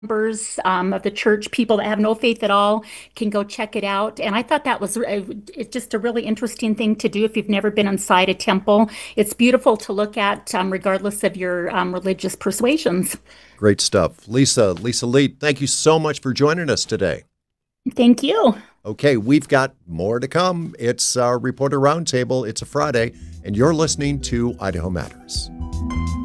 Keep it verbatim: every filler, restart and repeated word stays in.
members um, of the church, people that have no faith at all, can go check it out. And I thought that was a, it's just a really interesting thing to do if you've never been inside a temple. It's beautiful to look at, um, regardless of your um, religious persuasions. Great stuff. Lisa, Lisa Lee, thank you so much for joining us today. Thank you. Okay, we've got more to come. It's our Reporter Roundtable. It's a Friday, and you're listening to Idaho Matters.